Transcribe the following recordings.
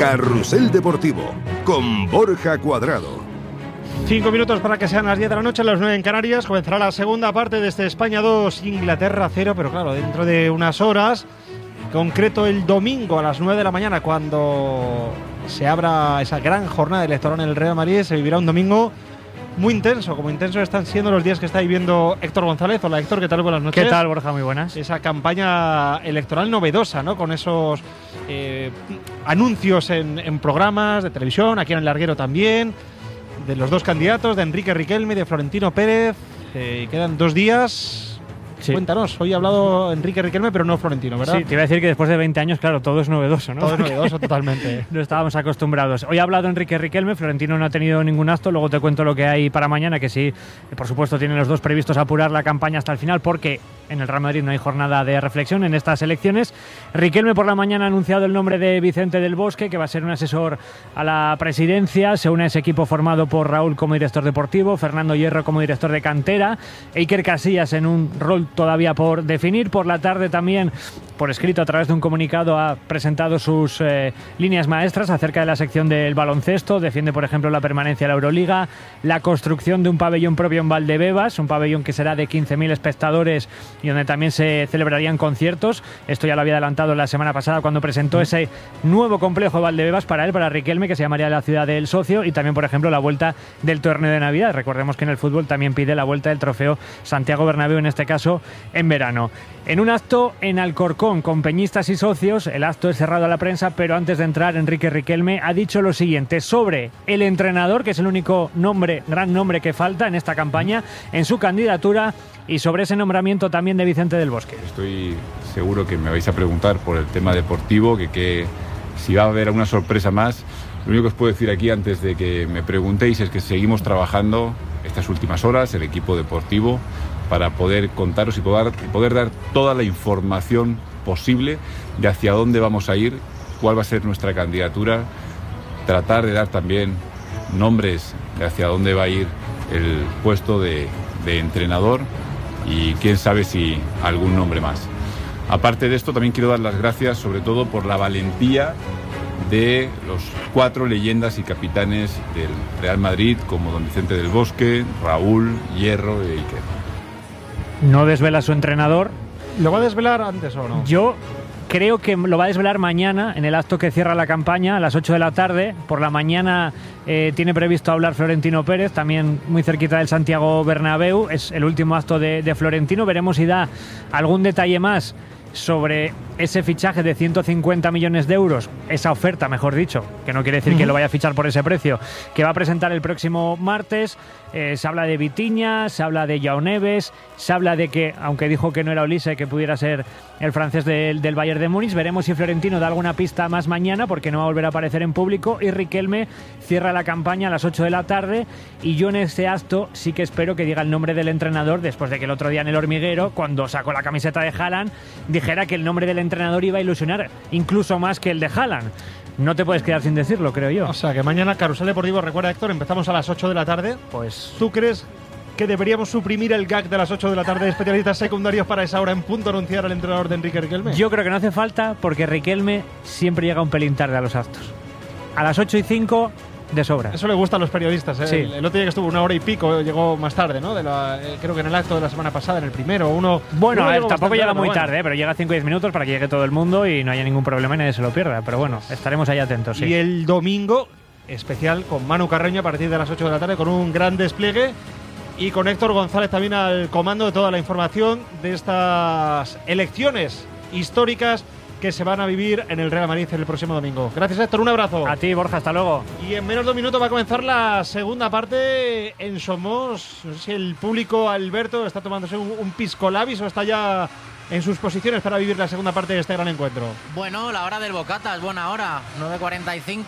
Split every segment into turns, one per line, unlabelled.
Carrusel Deportivo con Borja Cuadrado.
5 minutos para que sean las 10 de la noche, las 9 en Canarias. Comenzará la segunda parte de este España 2, Inglaterra 0, pero claro, dentro de unas horas, concreto el domingo a las 9 de la mañana, cuando se abra esa gran jornada electoral en el Real Madrid, se vivirá un domingo muy intenso, como intensos están siendo los días que está viviendo Héctor González. Hola Héctor, ¿qué tal? Buenas noches.
¿Qué tal, Borja? Muy buenas.
Esa campaña electoral novedosa, ¿no? Con esos anuncios en programas de televisión, aquí en el Larguero también, de los dos candidatos, de Enrique Riquelme y de Florentino Pérez. Quedan 2 días. Sí. Cuéntanos, hoy ha hablado Enrique Riquelme, pero no Florentino, ¿verdad?
Sí, te iba a decir que después de 20 años, claro, todo es novedoso, ¿no?
Todo es novedoso, totalmente.
No estábamos acostumbrados. Hoy ha hablado Enrique Riquelme, Florentino no ha tenido ningún acto, luego te cuento lo que hay para mañana, que sí, por supuesto tienen los dos previstos apurar la campaña hasta el final, porque en el Real Madrid no hay jornada de reflexión en estas elecciones. Riquelme por la mañana ha anunciado el nombre de Vicente del Bosque, que va a ser un asesor a la presidencia. Se une a ese equipo formado por Raúl como director deportivo, Fernando Hierro como director de cantera, Iker Casillas en un rol todavía por definir. Por la tarde también, por escrito a través de un comunicado, ha presentado sus líneas maestras acerca de la sección del baloncesto. Defiende, por ejemplo, la permanencia de la Euroliga, la construcción de un pabellón propio en Valdebebas, un pabellón que será de 15.000 espectadores y donde también se celebrarían conciertos. Esto ya lo había adelantado la semana pasada cuando presentó ese nuevo complejo de Valdebebas para él, para Riquelme, que se llamaría la ciudad del socio, y también, por ejemplo, la vuelta del torneo de Navidad. Recordemos que en el fútbol también pide la vuelta del trofeo Santiago Bernabéu, en este caso en verano. En un acto en Alcorcón con peñistas y socios, el acto es cerrado a la prensa, pero antes de entrar, Enrique Riquelme ha dicho lo siguiente sobre el entrenador, que es el único nombre, gran nombre que falta en esta campaña, en su candidatura, y sobre ese nombramiento también de Vicente del Bosque.
Estoy seguro que me vais a preguntar por el tema deportivo, que si va a haber alguna sorpresa más. Lo único que os puedo decir aquí antes de que me preguntéis es que seguimos trabajando estas últimas horas, el equipo deportivo, para poder contaros y poder dar toda la información posible de hacia dónde vamos a ir, cuál va a ser nuestra candidatura, tratar de dar también nombres de hacia dónde va a ir el puesto de entrenador y quién sabe si algún nombre más. Aparte de esto, también quiero dar las gracias sobre todo por la valentía de los 4 leyendas y capitanes del Real Madrid, como don Vicente del Bosque, Raúl, Hierro e Iker.
No desvela su entrenador.
¿Lo va a desvelar antes o no?
Yo creo que lo va a desvelar mañana en el acto que cierra la campaña a las 8 de la tarde. Por la mañana tiene previsto hablar Florentino Pérez, también muy cerquita del Santiago Bernabéu. Es el último acto de Florentino. Veremos si da algún detalle más sobre ese fichaje de 150 millones de euros, esa oferta, mejor dicho, que no quiere decir que lo vaya a fichar por ese precio, que va a presentar el próximo martes. Se habla de Vitinha, se habla de João Neves, se habla de que, aunque dijo que no era Olise, que pudiera ser el francés del Bayern de Múnich. Veremos si Florentino da alguna pista más mañana, porque no va a volver a aparecer en público, y Riquelme cierra la campaña a las 8 de la tarde, y yo en ese acto sí que espero que diga el nombre del entrenador, después de que el otro día en El Hormiguero, cuando sacó la camiseta de Haaland, dijera que el nombre del entrenador iba a ilusionar incluso más que el de Haaland. No te puedes quedar sin decirlo, creo yo.
O sea, que mañana Carrusel Deportivo, recuerda Héctor, empezamos a las 8 de la tarde.
Pues,
¿tú crees que deberíamos suprimir el gag de las 8 de la tarde de especialistas secundarios para esa hora en punto anunciar al entrenador de Enrique Riquelme?
Yo creo que no hace falta, porque Riquelme siempre llega un pelín tarde a los actos. A las 8:05 de sobra.
Eso le gusta a los periodistas, ¿eh?
Sí.
El otro día que estuvo 1 hora y pico, llegó más tarde, ¿no? Creo que en el acto de la semana pasada, en el primero, uno...
Bueno,
uno
tampoco llega muy
bueno.
tarde, pero llega 5 o 10 minutos para que llegue todo el mundo y no haya ningún problema y nadie se lo pierda. Pero bueno, estaremos ahí atentos, sí.
Y el domingo, especial con Manu Carreño a partir de las 8 de la tarde, con un gran despliegue, y con Héctor González también al comando de toda la información de estas elecciones históricas que se van a vivir en el Real Madrid el próximo domingo. Gracias, Héctor, un abrazo.
A ti, Borja, hasta luego.
Y en menos de 2 minutos va a comenzar la segunda parte en Somos. No sé si el público, Alberto, está tomándose un pisco labis o está ya en sus posiciones para vivir la segunda parte de este gran encuentro.
Bueno, la hora del bocata es buena hora, 9:45.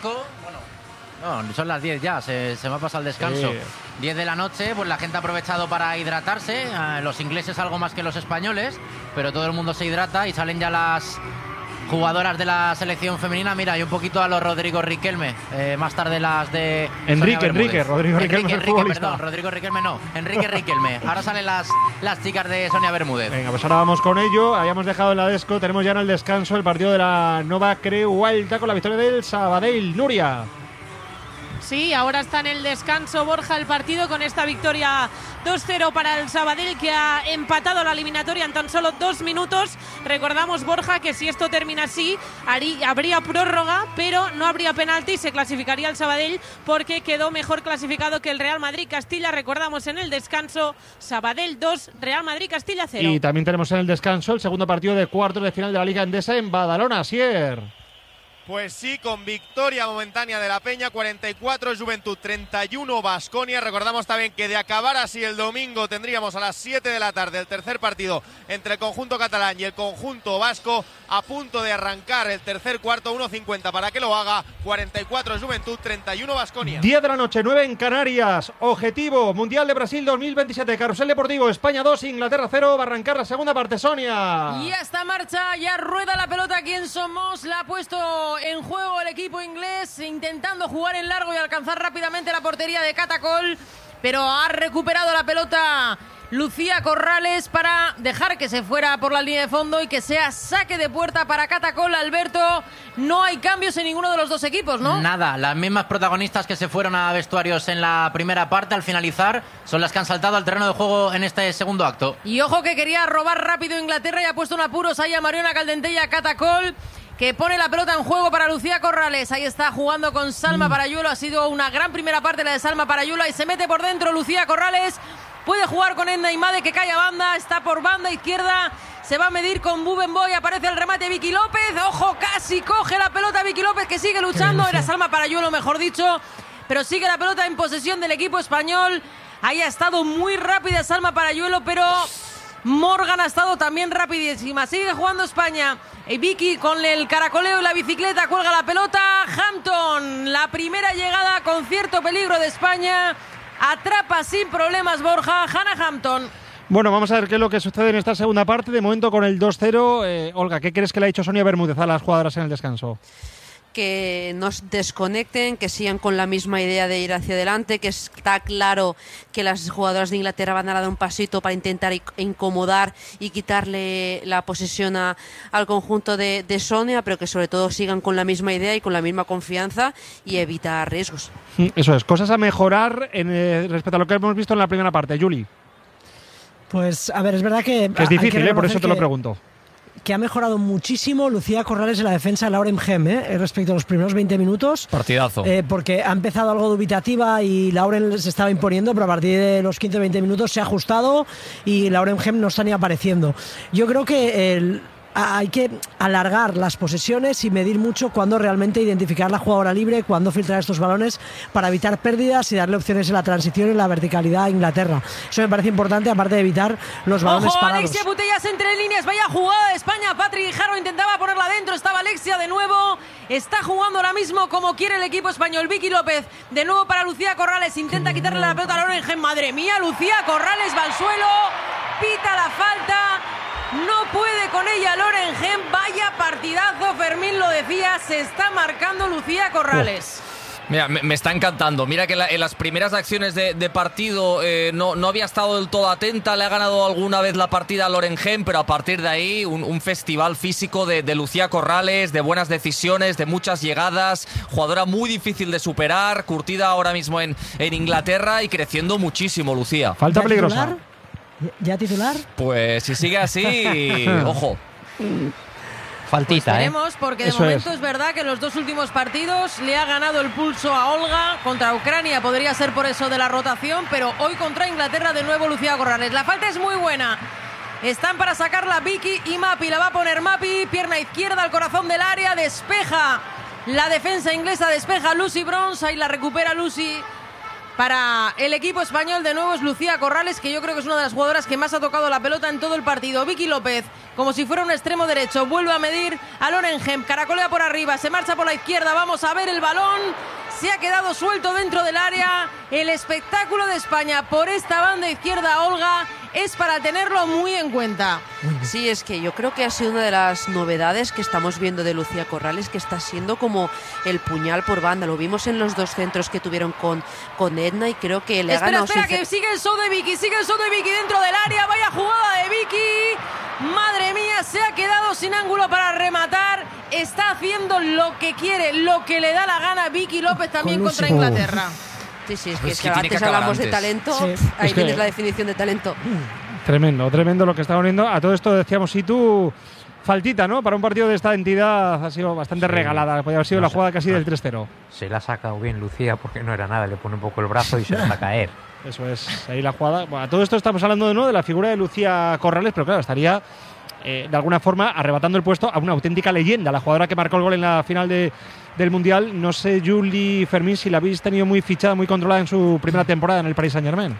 Bueno, no, son las 10 ya, se me ha pasado el descanso.
Sí.
10 de la noche, pues la gente ha aprovechado para hidratarse. Los ingleses algo más que los españoles, pero todo el mundo se hidrata y salen ya las jugadoras de la selección femenina. Mira, y un poquito a los Rodrigo Riquelme. Más tarde las de
Enrique, Rodrigo Riquelme es el futbolista.
Perdón, Rodrigo Riquelme no, Enrique Riquelme. Ahora salen las chicas de Sonia Bermúdez.
Venga, pues ahora vamos con ello. Habíamos dejado en la Desco, tenemos ya en el descanso el partido de la Nova Creu Alta con la victoria del Sabadell. Nuria.
Sí, ahora está en el descanso, Borja, el partido con esta victoria 2-0 para el Sabadell, que ha empatado la eliminatoria en tan solo 2 minutos. Recordamos, Borja, que si esto termina así, habría prórroga, pero no habría penalti y se clasificaría el Sabadell porque quedó mejor clasificado que el Real Madrid-Castilla. Recordamos en el descanso, Sabadell 2, Real Madrid-Castilla 0.
Y también tenemos en el descanso el segundo partido de cuartos de final de la Liga Endesa en Badalona, Asier.
Pues sí, con victoria momentánea de la Peña, 44 Juventud, 31 Baskonia. Recordamos también que de acabar así el domingo tendríamos a las 7 de la tarde el tercer partido entre el conjunto catalán y el conjunto vasco, a punto de arrancar el tercer cuarto, 1:50 para que lo haga. 44 Juventud, 31 Baskonia.
10 de la noche, 9 en Canarias. Objetivo Mundial de Brasil 2027, Carrusel Deportivo, España 2, Inglaterra 0. Va a arrancar la segunda parte, Sonia.
Y ya está en marcha, ya rueda la pelota. ¿Quién somos? La ha puesto en juego el equipo inglés, intentando jugar en largo y alcanzar rápidamente la portería de Catacol, pero ha recuperado la pelota Lucía Corrales para dejar que se fuera por la línea de fondo y que sea saque de puerta para Catacol. Alberto, no hay cambios en ninguno de los dos equipos, ¿no?
Nada, las mismas protagonistas que se fueron a vestuarios en la primera parte al finalizar son las que han saltado al terreno de juego en este segundo acto.
Y ojo que quería robar rápido Inglaterra y ha puesto en apuros ahí a Mariona Caldentella, Catacol, que pone la pelota en juego para Lucía Corrales. Ahí está jugando con Salma Parayuelo. Ha sido una gran primera parte la de Salma Parayuelo y se mete por dentro Lucía Corrales. Puede jugar con Edna Imade, que cae a banda, está por banda izquierda, se va a medir con Bubenboy, aparece el remate Vicky López, ojo, casi coge la pelota Vicky López, que sigue luchando, era Salma Parayuelo mejor dicho, pero sigue la pelota en posesión del equipo español. Ahí ha estado muy rápida Salma Parayuelo, pero Morgan ha estado también rapidísima. Sigue jugando España. Y Vicky con el caracoleo y la bicicleta cuelga la pelota. Hampton, la primera llegada con cierto peligro de España. Atrapa sin problemas Borja, Hannah Hampton.
Bueno, vamos a ver qué es lo que sucede en esta segunda parte. De momento con el 2-0. Olga, ¿qué crees que le ha dicho Sonia Bermúdez a las jugadoras en el descanso?
Que no se desconecten, que sigan con la misma idea de ir hacia adelante, que está claro que las jugadoras de Inglaterra van a dar un pasito para intentar incomodar y quitarle la posesión al conjunto de Sonia, pero que sobre todo sigan con la misma idea y con la misma confianza y evitar riesgos.
Eso es, cosas a mejorar respecto a lo que hemos visto en la primera parte. Juli.
Pues a ver, es verdad que
es difícil, por eso te lo pregunto.
Que ha mejorado muchísimo Lucía Corrales en la defensa de Lauren Gem, respecto a los primeros 20 minutos.
Partidazo.
Porque ha empezado algo dubitativa y Lauren se estaba imponiendo, pero a partir de los 15-20 minutos se ha ajustado y Lauren Gem no está ni apareciendo. Yo creo que hay que alargar las posesiones y medir mucho cuándo realmente identificar la jugadora libre, cuándo filtrar estos balones para evitar pérdidas y darle opciones en la transición y en la verticalidad a Inglaterra. Eso me parece importante, aparte de evitar los balones parados.
Alexia Putellas entre líneas, vaya jugada de España. Patrick Guijarro intentaba ponerla dentro, estaba Alexia de nuevo. Está jugando ahora mismo como quiere el equipo español. Vicky López, de nuevo para Lucía Corrales, intenta quitarle la pelota a Lauren Gem. Madre mía, Lucía Corrales va al suelo, pita la falta. No puede con ella Lauren Gem. Vaya partidazo, Fermín lo decía, se está marcando Lucía Corrales.
Mira, me está encantando. Mira que en las primeras acciones de partido no había estado del todo atenta. Le ha ganado alguna vez la partida a Lauren Gem, pero a partir de ahí un festival físico de Lucía Corrales, de buenas decisiones, de muchas llegadas. Jugadora muy difícil de superar, curtida ahora mismo en Inglaterra y creciendo muchísimo, Lucía.
Falta peligrosa.
¿Ya titular?
Pues si sigue así, ojo.
Faltita, pues veremos, porque de momento es verdad que en los dos últimos partidos le ha ganado el pulso a Olga. Contra Ucrania podría ser por eso de la rotación, pero hoy contra Inglaterra de nuevo Lucía Corrales. La falta es muy buena. Están para sacarla Vicky y Mapi. La va a poner Mapi, pierna izquierda al corazón del área, despeja la defensa inglesa, despeja Lucy Bronze, ahí la recupera Lucy. Para el equipo español de nuevo es Lucía Corrales, que yo creo que es una de las jugadoras que más ha tocado la pelota en todo el partido. Vicky López, como si fuera un extremo derecho, vuelve a medir a Lauren Gem, caracolea por arriba, se marcha por la izquierda, vamos a ver el balón. se ha quedado suelto dentro del área. El espectáculo de España por esta banda izquierda, Olga, es para tenerlo muy en cuenta.
Sí, es que yo creo que ha sido una de las novedades que estamos viendo de Lucía Corrales, que está siendo como el puñal por banda. Lo vimos en los 2 centros que tuvieron con Edna y creo que le ha ganado.
Espera, que sigue el show de Vicky dentro del área. Vaya jugada de Vicky. Madre mía, se ha quedado sin ángulo para rematar. Está haciendo lo que quiere, lo que le da la gana Vicky López también contra Inglaterra.
Sí, es que antes hablamos de talento, ahí tienes la definición de talento.
Tremendo lo que está poniendo. A todo esto decíamos, si tú, faltita, ¿no? Para un partido de esta entidad ha sido bastante regalada. Podría haber sido la jugada casi del 3-0.
Se la ha sacado bien Lucía porque no era nada, le pone un poco el brazo y se deja caer.
Eso es, ahí la jugada. Bueno, a todo esto estamos hablando de nuevo de la figura de Lucía Corrales, pero claro, estaría de alguna forma arrebatando el puesto a una auténtica leyenda, la jugadora que marcó el gol en la final del Mundial. No sé, Julie, Fermín, si la habéis tenido muy fichada, muy controlada en su primera temporada en el Paris Saint-Germain.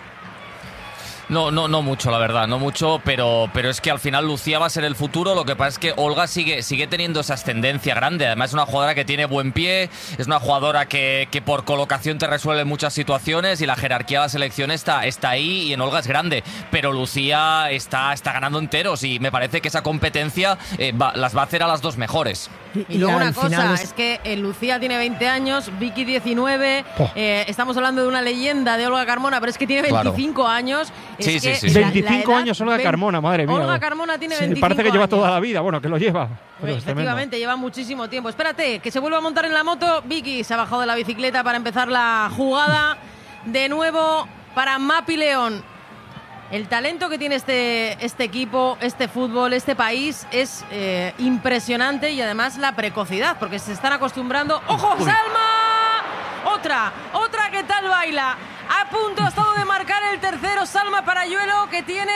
No mucho, la verdad, no mucho, pero es que al final Lucía va a ser el futuro. Lo que pasa es que Olga sigue teniendo esa ascendencia grande. Además es una jugadora que tiene buen pie, es una jugadora que por colocación te resuelve muchas situaciones y la jerarquía de la selección está ahí y en Olga es grande. Pero Lucía está ganando enteros y me parece que esa competencia las va a hacer a las dos mejores.
Y luego una cosa, es que Lucía tiene 20 años, Vicky 19, estamos hablando de una leyenda de Olga Carmona, pero es que tiene 25 años.
Sí. 25 años Olga Carmona, madre mía.
Olga Carmona tiene 25 años.
Parece que lleva toda la vida, bueno, que lo lleva.
Efectivamente, lleva muchísimo tiempo. Espérate, que se vuelva a montar en la moto. Vicky se ha bajado de la bicicleta para empezar la jugada. De nuevo para Mapi León. El talento que tiene este equipo, este fútbol, este país es impresionante y además la precocidad, porque se están acostumbrando. ¡Ojo, Salma! Otra que tal baila. A punto ha estado de marcar el tercero Salma Parayuelo, que tiene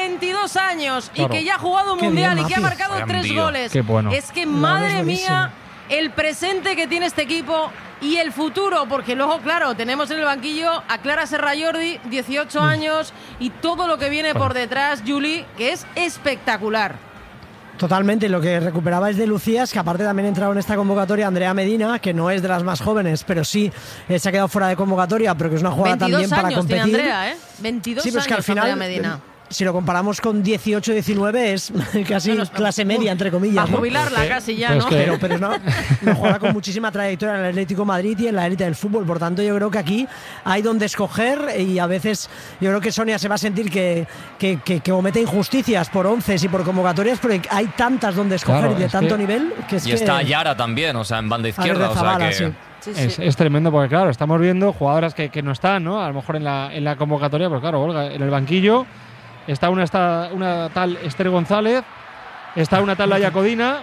22 años y que ya ha jugado un mundial y que ha marcado 3 goles.
Qué bueno.
Es que madre mía, el presente que tiene este equipo y el futuro, porque luego, claro, tenemos en el banquillo a Clara Serra Jordi, 18 años, y todo lo que viene por detrás, Juli, que es espectacular.
Totalmente, lo que recuperaba es de Lucía, es que aparte también ha entrado en esta convocatoria Andrea Medina, que no es de las más jóvenes, pero sí se ha quedado fuera de convocatoria, pero que es una jugada también para competir.
22 años tiene Andrea, 22 años
que al final,
Andrea Medina.
Si lo comparamos con 18-19 es casi clase media, entre comillas.
Para jubilarla casi ya, ¿no?
Pero es una jugadora con muchísima trayectoria en el Atlético de Madrid y en la élite del fútbol. Por tanto, yo creo que aquí hay donde escoger y a veces yo creo que Sonia se va a sentir que comete injusticias por 11 y por convocatorias, porque hay tantas donde escoger y de tanto nivel que es
y está Yara también, o sea, en banda izquierda.
Zabala,
o sea que...
Es tremendo porque, claro, estamos viendo jugadoras que no están, ¿no? A lo mejor en la convocatoria, pero claro, Olga, en el banquillo está una tal Esther González, está una tal Laia Codina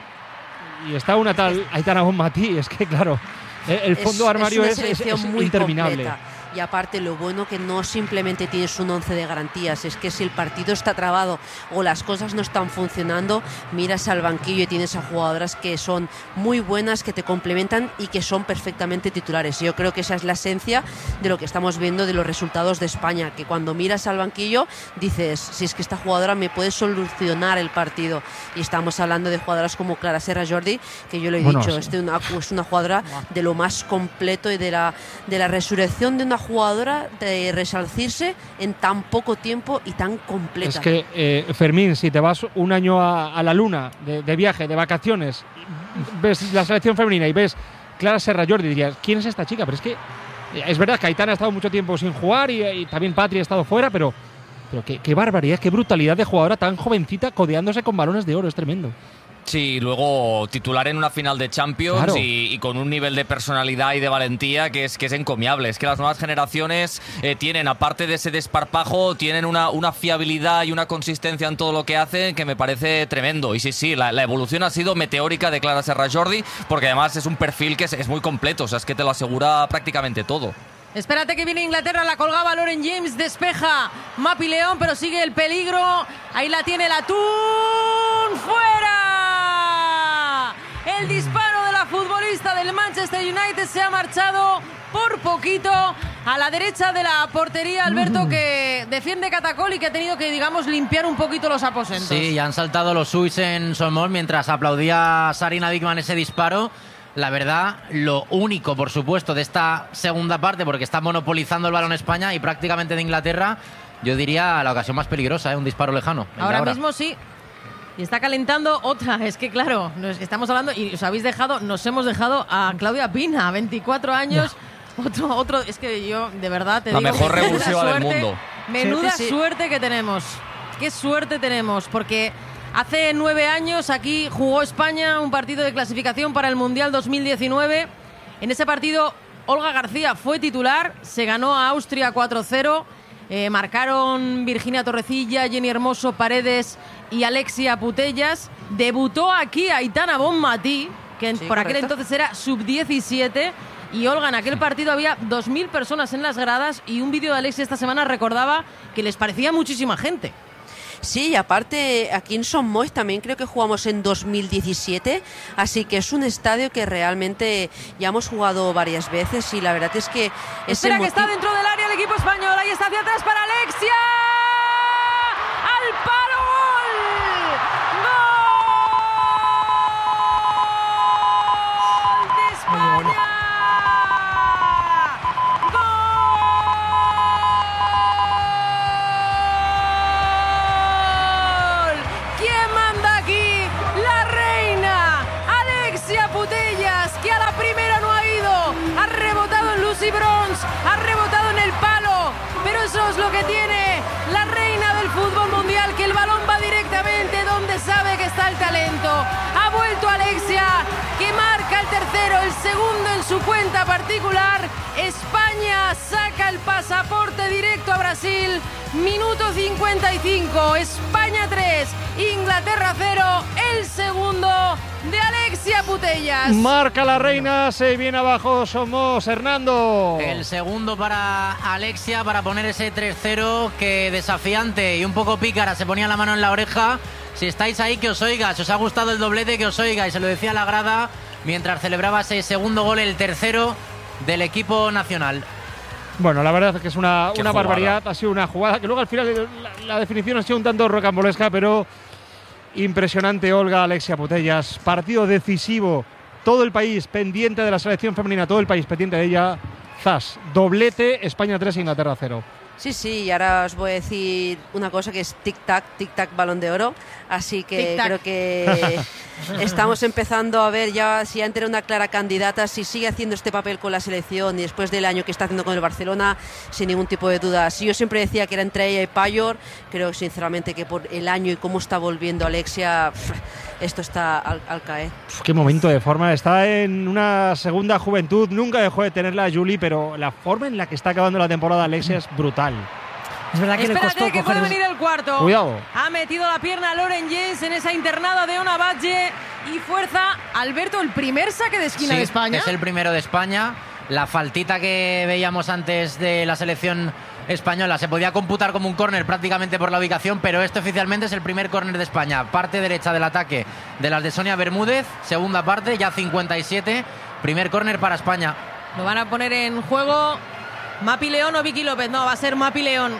y está una tal Aitana Bonmatí. Es que, claro, el fondo de armario es
muy
interminable.
Completa. Y aparte lo bueno que no simplemente tienes un 11 de garantías, es que si el partido está trabado o las cosas no están funcionando, miras al banquillo y tienes a jugadoras que son muy buenas, que te complementan y que son perfectamente titulares. Yo creo que esa es la esencia de lo que estamos viendo de los resultados de España, que cuando miras al banquillo dices, si es que esta jugadora me puede solucionar el partido. Y estamos hablando de jugadoras como Clara Serra Jordi, que yo lo he dicho, es una jugadora de lo más completo y de la resurrección de una jugadora de resalcirse en tan poco tiempo y tan completa.
Es que, Fermín, si te vas un año a la luna de viaje, de vacaciones, ves la selección femenina y ves Clara Serra Jordi, dirías, ¿quién es esta chica? Pero es que es verdad que Aitana ha estado mucho tiempo sin jugar y también Patri ha estado fuera, pero qué barbaridad, qué brutalidad de jugadora tan jovencita codeándose con balones de oro, es tremendo.
Sí, luego titular en una final de Champions, claro. y con un nivel de personalidad y de valentía que es encomiable. Es que las nuevas generaciones tienen, aparte de ese desparpajo, tienen una fiabilidad y una consistencia en todo lo que hacen que me parece tremendo. Y sí, la evolución ha sido meteórica de Clara Serra Jordi, porque además es un perfil que es muy completo, o sea, es que te lo asegura prácticamente todo.
Espérate que viene Inglaterra, la colgaba Lauren James, despeja Mapi León, pero sigue el peligro. Ahí la tiene la Tun, ¡fuera! El disparo de la futbolista del Manchester United se ha marchado por poquito a la derecha de la portería, Alberto, que defiende Catacol y que ha tenido que, digamos, limpiar un poquito los aposentos.
Sí, ya han saltado los Suis en Solmón mientras aplaudía Sarina Dickmann ese disparo. La verdad, lo único, por supuesto, de esta segunda parte, porque está monopolizando el balón España y prácticamente de Inglaterra, yo diría la ocasión más peligrosa, un disparo lejano.
Ahora mismo sí. Y está calentando otra. Es que claro, estamos hablando y nos hemos dejado a Claudia Pina, 24 años. No. Otro. Es que yo, de verdad, te digo.
La mejor revulsiva del mundo.
Menuda suerte que tenemos. Qué suerte tenemos, porque hace 9 años aquí jugó España un partido de clasificación para el Mundial 2019. En ese partido, Olga García fue titular, se ganó a Austria 4-0. Marcaron Virginia Torrecilla, Jenny Hermoso, Paredes y Alexia Putellas. Debutó aquí Aitana Bonmatí, que por aquel entonces era sub-17. Y Olga, en aquel partido había 2.000 personas en las gradas y un vídeo de Alexia esta semana recordaba que les parecía muchísima gente.
Sí, y aparte aquí en Son Moix también creo que jugamos en 2017, así que es un estadio que realmente ya hemos jugado varias veces y la verdad es que...
Espera que está dentro del área el equipo español, ahí está hacia atrás para Alexia, al palo, ¡gol! ¡Gol de España! Que a la primera no ha ido, ha rebotado en Lucy Bronze, ha rebotado en el palo, pero eso es lo que tiene la reina del fútbol mundial, que el balón va directamente donde sabe que está el talento. Ha vuelto Alexia, que marca el tercero, el segundo en su cuenta particular. España saca el pasaporte directo a Brasil. Minuto 55, España 3, Inglaterra 0, el segundo de Alexia Putellas.
Marca la reina, se viene abajo, somos Hernando.
El segundo para Alexia para poner ese 3-0 que desafiante y un poco pícara se ponía la mano en la oreja. Si estáis ahí, que os oiga, si os ha gustado el doblete, que os oiga, y se lo decía a la grada mientras celebraba ese segundo gol, el tercero del equipo nacional.
Bueno, la verdad es que es una barbaridad, ha sido una jugada que luego al final la definición ha sido un tanto rocambolesca, pero impresionante. Olga Alexia Putellas, partido decisivo, todo el país pendiente de la selección femenina, todo el país pendiente de ella. Zas, doblete, España 3, Inglaterra 0.
Sí, y ahora os voy a decir una cosa que es tic-tac, Balón de Oro, así que creo que estamos empezando a ver ya si antes era una clara candidata, si sigue haciendo este papel con la selección y después del año que está haciendo con el Barcelona, sin ningún tipo de duda. Si yo siempre decía que era entre ella y Payor, creo sinceramente que por el año y cómo está volviendo Alexia, esto está al caer.
Qué momento de forma, está en una segunda juventud, nunca dejó de tenerla Julie, pero la forma en la que está acabando la temporada Alexia es brutal.
Es verdad que
espérate,
le costó
que puede venir el cuarto.
Cuidado.
Ha metido la pierna Lauren James en esa internada de Ona Badge y fuerza Alberto, el primer saque de esquina de España.
Es el primero de España. La faltita que veíamos antes de la selección española se podía computar como un córner prácticamente por la ubicación, pero este oficialmente es el primer córner de España. Parte derecha del ataque de las de Sonia Bermúdez, segunda parte, ya 57, primer córner para España.
Lo van a poner en juego Mapi León o Vicky López. No, va a ser Mapi León,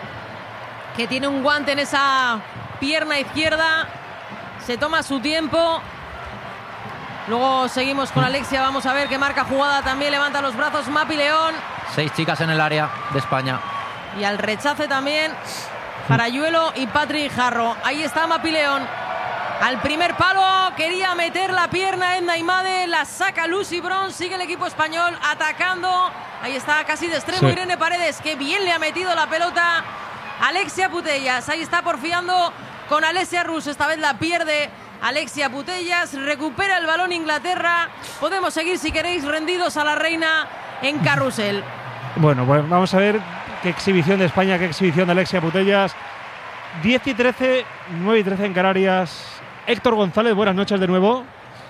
que tiene un guante en esa pierna izquierda, se toma su tiempo. Luego seguimos con Alexia, vamos a ver qué marca jugada, también levanta los brazos Mapi León.
6 chicas en el área de España.
Y al rechace también para Yuelo y Patrick Jarro. Ahí está Mapi León. Al primer palo, quería meter la pierna Edna Imade, la saca Lucy Bronze, sigue el equipo español atacando. Ahí está casi de extremo Irene Paredes, que bien le ha metido la pelota Alexia Putellas. Ahí está porfiando con Alessia Rus, esta vez la pierde Alexia Putellas, recupera el balón Inglaterra. Podemos seguir, si queréis, rendidos a la reina en carrusel.
Bueno, pues vamos a ver qué exhibición de España, qué exhibición de Alexia Putellas. 10 y 13, 9 y 13 en Canarias. Héctor González, buenas noches de nuevo.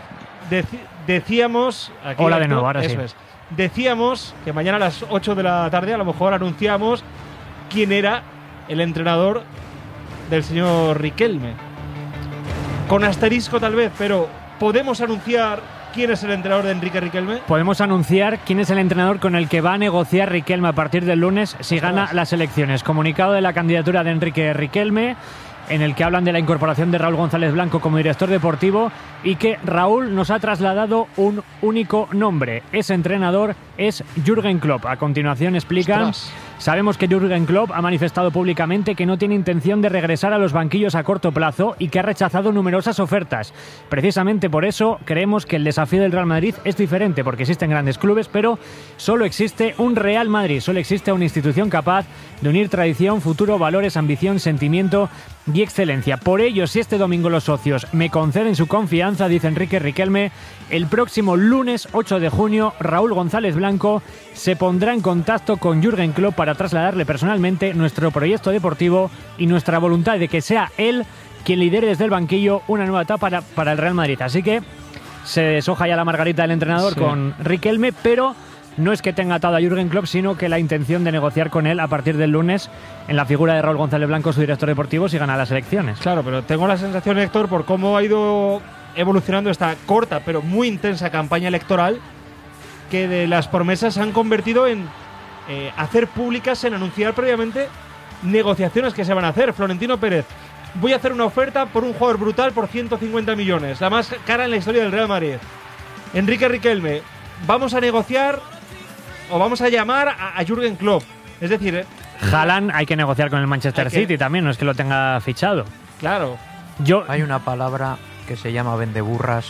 Decíamos... Aquí,
hola
Héctor,
de nuevo, ahora
eso
sí.
es. Decíamos que mañana a las 8 de la tarde a lo mejor anunciamos quién era el entrenador del señor Riquelme. Con asterisco tal vez, pero ¿podemos anunciar quién es el entrenador de Enrique Riquelme?
Podemos anunciar quién es el entrenador con el que va a negociar Riquelme a partir del lunes si gana las elecciones. Comunicado de la candidatura de Enrique Riquelme. en el que hablan de la incorporación de Raúl González Blanco como director deportivo y que Raúl nos ha trasladado un único nombre. Ese entrenador es Jürgen Klopp. A continuación explican...
Ostras.
Sabemos que Jürgen Klopp ha manifestado públicamente que no tiene intención de regresar a los banquillos a corto plazo y que ha rechazado numerosas ofertas. Precisamente por eso creemos que el desafío del Real Madrid es diferente, porque existen grandes clubes, pero solo existe un Real Madrid, solo existe una institución capaz de unir tradición, futuro, valores, ambición, sentimiento y excelencia. Por ello, si este domingo los socios me conceden su confianza, dice Enrique Riquelme, el próximo lunes 8 de junio, Raúl González Blanco se pondrá en contacto con Jürgen Klopp para trasladarle personalmente nuestro proyecto deportivo y nuestra voluntad de que sea él quien lidere desde el banquillo una nueva etapa para el Real Madrid. Así que se deshoja ya la margarita del entrenador con Riquelme, pero no es que tenga atado a Jürgen Klopp, sino que la intención de negociar con él a partir del lunes en la figura de Raúl González Blanco, su director deportivo, si gana las elecciones.
Claro, pero tengo la sensación, Héctor, por cómo ha ido evolucionando esta corta pero muy intensa campaña electoral, que de las promesas se han convertido en hacer públicas, en anunciar previamente negociaciones que se van a hacer. Florentino Pérez: voy a hacer una oferta por un jugador brutal por 150 millones, la más cara en la historia del Real Madrid. Enrique Riquelme: vamos a negociar o vamos a llamar a Jürgen Klopp. Es decir,
Haaland hay que negociar con el Manchester City también, no es que lo tenga fichado.
Claro.
Hay una palabra que se llama vendeburras.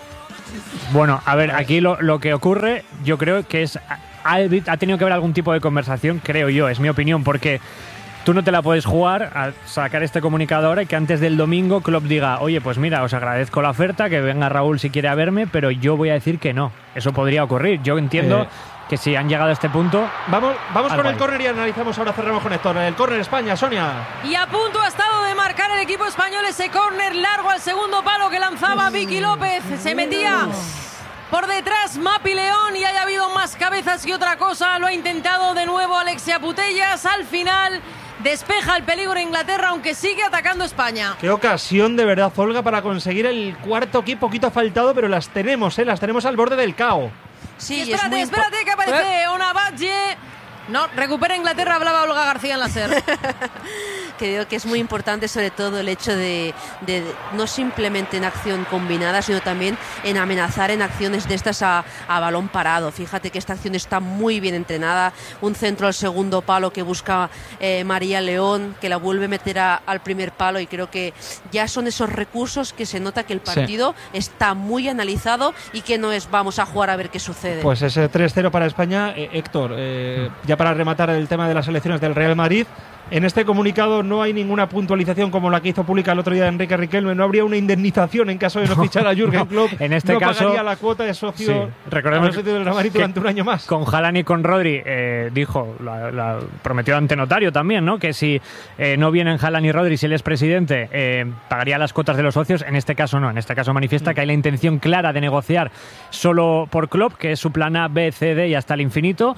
Bueno, a ver, aquí lo que ocurre, yo creo que es... Ha tenido que haber algún tipo de conversación, creo yo, es mi opinión, porque tú no te la puedes jugar a sacar este comunicado ahora y que antes del domingo Klopp diga: oye, pues mira, os agradezco la oferta, que venga Raúl si quiere a verme, pero yo voy a decir que no. Eso podría ocurrir. Yo entiendo que si han llegado a este punto...
Vamos con el córner y analizamos, ahora cerramos con Héctor. El córner España, Sonia.
Y a punto ha estado de marcar el equipo español ese córner largo al segundo palo que lanzaba Vicky López. Se metía por detrás Mapi León y haya habido más cabezas que otra cosa. Lo ha intentado de nuevo Alexia Putellas. Al final despeja el peligro Inglaterra, aunque sigue atacando España.
Qué ocasión de verdad, Olga, para conseguir el cuarto, que poquito ha faltado, pero las tenemos al borde del caos.
Sí,
y espérate que aparece una Badge. No, recupera Inglaterra, hablaba Olga García en la SER.
Creo que es muy importante, sobre todo el hecho de no simplemente en acción combinada, sino también en amenazar en acciones de estas a balón parado. Fíjate que esta acción está muy bien entrenada. Un centro al segundo palo que busca María León, que la vuelve a meter al primer palo, y creo que ya son esos recursos que se nota que el partido está muy analizado y que no es vamos a jugar a ver qué sucede.
Pues ese 3-0 para España. Héctor, ya para rematar el tema de las elecciones del Real Madrid, en este comunicado no hay ninguna puntualización como la que hizo pública el otro día Enrique Riquelme. No habría una indemnización en caso de no fichar a Jürgen Klopp.
En este caso
pagaría la cuota de socio.
Recordemos
del Real Madrid durante un año más.
Con Haaland y con Rodri dijo, prometió ante notario también, ¿no? Que si no vienen Haaland y Rodri, si él es presidente, pagaría las cuotas de los socios. En este caso no. En este caso manifiesta que hay la intención clara de negociar solo por Klopp, que es su plan A, B, C, D y hasta el infinito.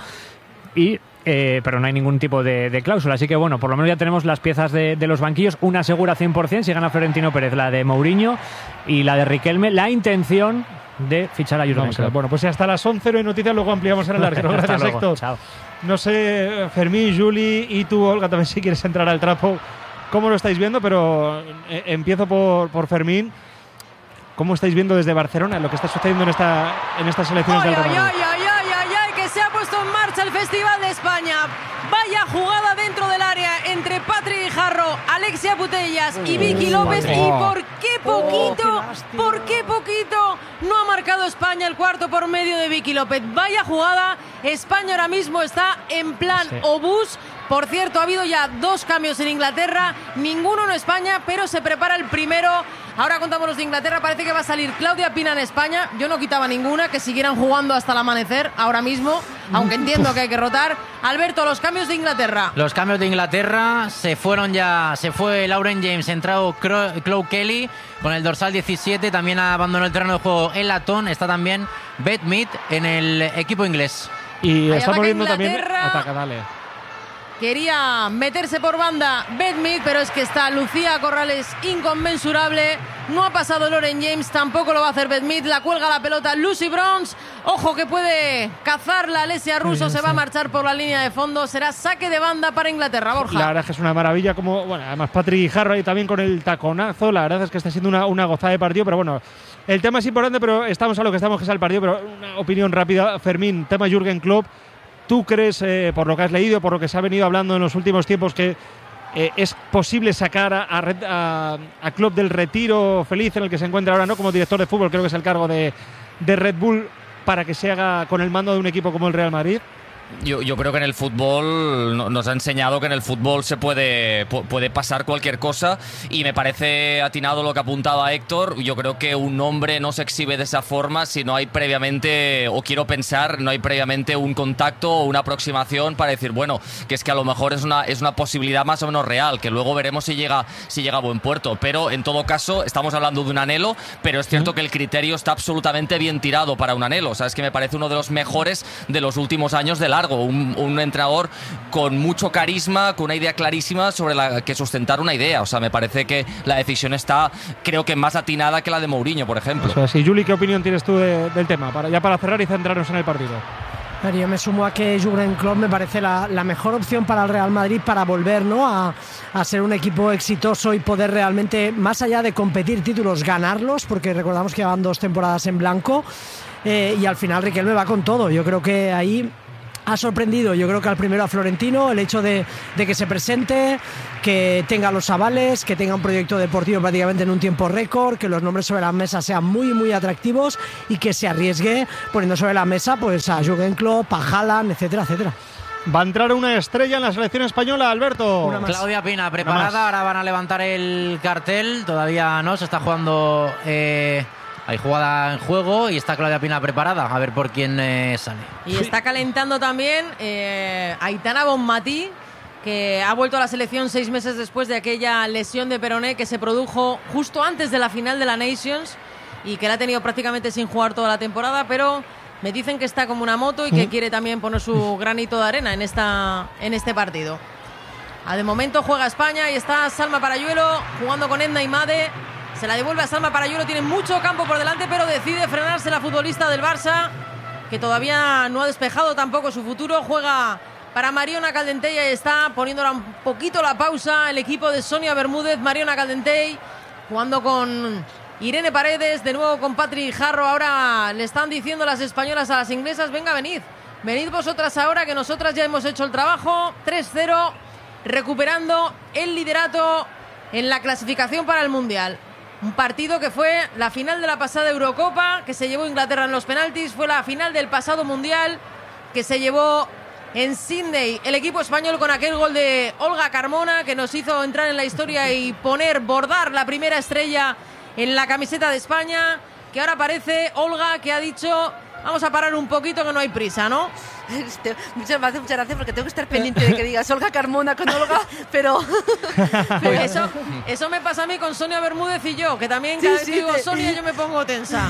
Pero no hay ningún tipo de cláusula. Así que bueno, por lo menos ya tenemos las piezas de los banquillos. Una segura 100% si gana Florentino Pérez, la de Mourinho, y la de Riquelme, la intención de fichar a Jürgen Klopp.
Bueno, pues hasta las 11 hay noticias, luego ampliamos en el larguero. Gracias, Héctor.
Chao.
No sé, Fermín, Juli y tú, Olga, también si quieres entrar al trapo, cómo lo estáis viendo, pero empiezo por Fermín. ¿Cómo estáis viendo desde Barcelona lo que está sucediendo en estas elecciones del Real Madrid?
Que se ha puesto en marcha el Festival de España. Vaya jugada dentro del área entre Patri Guijarro, Alexia Putellas y Vicky López. Y por qué poquito no ha marcado España el cuarto por medio de Vicky López. Vaya jugada. España ahora mismo está en plan obús. Por cierto, ha habido ya 2 cambios en Inglaterra, ninguno en España, pero se prepara el primero. Ahora contamos los de Inglaterra, parece que va a salir Claudia Pina en España. Yo no quitaba ninguna, que siguieran jugando hasta el amanecer ahora mismo, aunque entiendo que hay que rotar. Alberto, los cambios de Inglaterra.
Los cambios de Inglaterra se fue Lauren James, entrado Chloe Kelly con el dorsal 17, también abandonó el terreno de juego el latón, está también Beth Mead en el equipo inglés.
Y estamos viendo también... Ataca, dale.
Quería meterse por banda Bedmith, pero es que está Lucía Corrales inconmensurable. No ha pasado Lauren James, tampoco lo va a hacer Bedmith. La cuelga la pelota Lucy Bronze. Ojo que puede cazar la Alessia Russo. Se va a marchar por la línea de fondo. Será saque de banda para Inglaterra, Borja.
La verdad es que es una maravilla. Como, bueno, además Patrick Harrow también con el taconazo. La verdad es que está siendo una gozada de partido. Pero bueno, el tema es importante, pero estamos a lo que estamos, que es el partido. Pero una opinión rápida, Fermín, tema Jürgen Klopp. ¿Tú crees, por lo que has leído, por lo que se ha venido hablando en los últimos tiempos, que es posible sacar a Klopp del retiro feliz en el que se encuentra ahora, no como director de fútbol, creo que es el cargo de Red Bull, para que se haga con el mando de un equipo como el Real Madrid?
Yo creo que en el fútbol nos ha enseñado que en el fútbol se puede pasar cualquier cosa, y me parece atinado lo que apuntaba Héctor. Yo creo que un hombre no se exhibe de esa forma si no hay previamente, o quiero pensar, no hay previamente un contacto o una aproximación para decir, bueno, que es que a lo mejor es una posibilidad más o menos real, que luego veremos si llega a buen puerto. Pero en todo caso estamos hablando de un anhelo, pero es cierto que el criterio está absolutamente bien tirado para un anhelo. O sea, es que me parece uno de los mejores de los últimos años de largo. Un entrenador con mucho carisma, con una idea clarísima sobre la que sustentar una idea. O sea, me parece que la decisión está, creo que más atinada que la de Mourinho, por ejemplo.
O sea, sí. Juli, ¿qué opinión tienes tú del tema? Para cerrar y centrarnos en el partido.
Yo me sumo a que Jürgen Klopp me parece la mejor opción para el Real Madrid para volver, ¿no?, a ser un equipo exitoso y poder realmente, más allá de competir títulos, ganarlos, porque recordamos que llevan 2 temporadas en blanco, y al final Riquelme va con todo. Yo creo que ahí ha sorprendido, yo creo que al primero a Florentino, el hecho de que se presente, que tenga los avales, que tenga un proyecto deportivo prácticamente en un tiempo récord, que los nombres sobre la mesa sean muy, muy atractivos y que se arriesgue poniendo sobre la mesa pues a Jürgen Klopp, a Haaland, etcétera, etcétera.
Va a entrar una estrella en la selección española, Alberto.
Claudia Pina preparada, ahora van a levantar el cartel, todavía no, se está jugando... Hay jugada en juego y está Claudia Pina preparada, a ver por quién sale.
Y está calentando también Aitana Bonmatí, que ha vuelto a la selección 6 meses después de aquella lesión de peroné que se produjo justo antes de la final de la Nations y que la ha tenido prácticamente sin jugar toda la temporada, pero me dicen que está como una moto y que quiere también poner su granito de arena en este partido. De momento juega España y está Salma Parayuelo jugando con Edna Imade. Se la devuelve a Salma Parayuelo, tiene mucho campo por delante, pero decide frenarse la futbolista del Barça, que todavía no ha despejado tampoco su futuro. Juega para Mariona Caldentey y está poniéndola un poquito la pausa el equipo de Sonia Bermúdez. Mariona Caldentey jugando con Irene Paredes, de nuevo con Patrick Harrow. Ahora le están diciendo las españolas a las inglesas, venga, venid vosotras ahora, que nosotras ya hemos hecho el trabajo. 3-0, recuperando el liderato en la clasificación para el Mundial. Un partido que fue la final de la pasada Eurocopa, que se llevó Inglaterra en los penaltis, fue la final del pasado Mundial, que se llevó en Sydney el equipo español con aquel gol de Olga Carmona, que nos hizo entrar en la historia y bordar la primera estrella en la camiseta de España, que ahora parece Olga que ha dicho, vamos a parar un poquito que no hay prisa, ¿no?
Me hace mucha gracia porque tengo que estar pendiente de que digas Olga Carmona con Olga, pero
eso me pasa a mí con Sonia Bermúdez y yo, que también cada vez que digo Sonia yo me pongo tensa.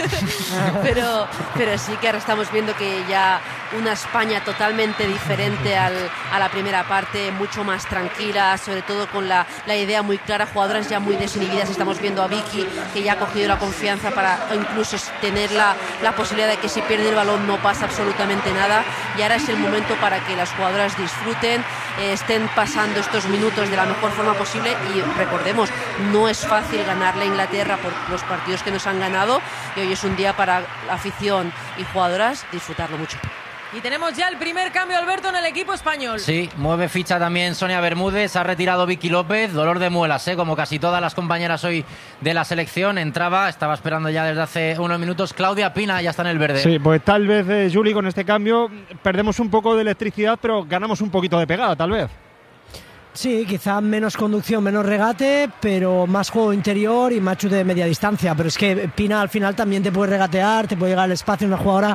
pero sí que ahora estamos viendo que ya una España totalmente diferente a la primera parte, mucho más tranquila, sobre todo con la idea muy clara, jugadoras ya muy desinhibidas. Estamos viendo a Vicky, que ya ha cogido la confianza para incluso tener la posibilidad de que si pierde el balón no pasa absolutamente nada. Y ahora es el momento para que las jugadoras disfruten, estén pasando estos minutos de la mejor forma posible. Y recordemos, no es fácil ganarle a Inglaterra por los partidos que nos han ganado, y hoy es un día para la afición y jugadoras disfrutarlo mucho.
Y tenemos ya el primer cambio, Alberto, en el equipo español.
Sí, mueve ficha también Sonia Bermúdez, ha retirado Vicky López, dolor de muelas, como casi todas las compañeras hoy de la selección. Estaba esperando ya desde hace unos minutos. Claudia Pina ya está en el verde.
Sí, pues tal vez, Juli, con este cambio perdemos un poco de electricidad, pero ganamos un poquito de pegada, tal vez.
Sí, quizá menos conducción, menos regate, pero más juego interior y más chute de media distancia. Pero es que Pina al final también te puede regatear, te puede llegar al espacio, una jugadora